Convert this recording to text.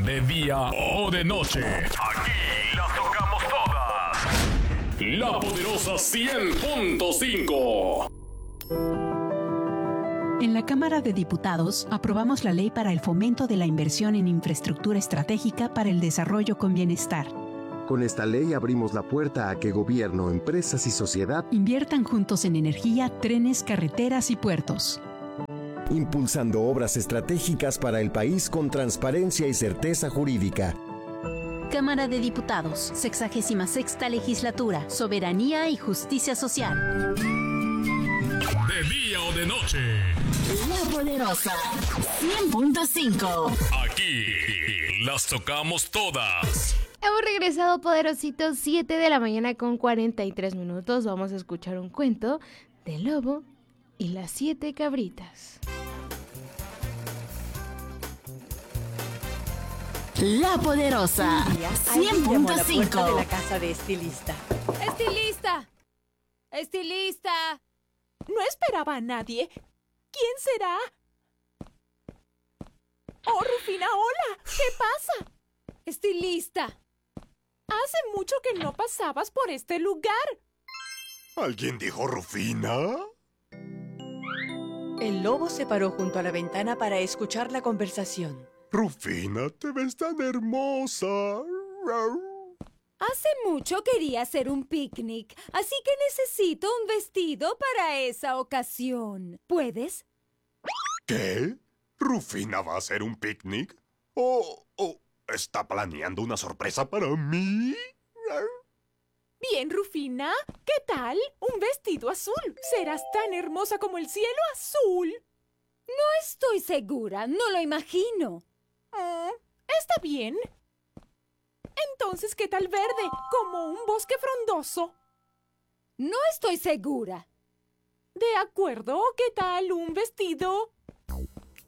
de día o de noche. Aquí las tocamos todas. La Poderosa 100.5. En la Cámara de Diputados aprobamos la ley para el fomento de la inversión en infraestructura estratégica para el desarrollo con bienestar. Con esta ley abrimos la puerta a que gobierno, empresas y sociedad inviertan juntos en energía, trenes, carreteras y puertos. Impulsando obras estratégicas para el país con transparencia y certeza jurídica. Cámara de Diputados, 66ª Legislatura, Soberanía y Justicia Social. De día o de noche. La Poderosa 100.5. Aquí las tocamos todas. Hemos regresado, poderositos, 7 de la mañana con 43 minutos. Vamos a escuchar un cuento del lobo y las 7 cabritas. La Poderosa 100.5. de la casa de estilista. ¡Estilista! ¡Estilista! No esperaba a nadie. ¿Quién será? Oh, Rufina, hola. ¿Qué pasa? ¡Estilista! Hace mucho que no pasabas por este lugar. ¿Alguien dijo Rufina? El lobo se paró junto a la ventana para escuchar la conversación. Rufina, te ves tan hermosa. Hace mucho quería hacer un picnic, así que necesito un vestido para esa ocasión. ¿Puedes? ¿Qué? ¿Rufina va a hacer un picnic? ¿O está planeando una sorpresa para mí? Bien, Rufina. ¿Qué tal? Un vestido azul. Serás tan hermosa como el cielo azul. No estoy segura, no lo imagino. Está bien. Entonces, ¿qué tal verde? Como un bosque frondoso. No estoy segura. De acuerdo, ¿qué tal un vestido